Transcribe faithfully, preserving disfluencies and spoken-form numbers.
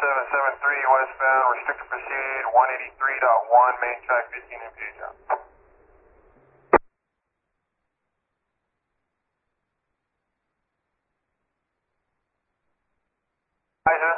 seven seven three westbound, restrict to proceed, one eighty-three point one, main track, fifteen M P H out. Eyes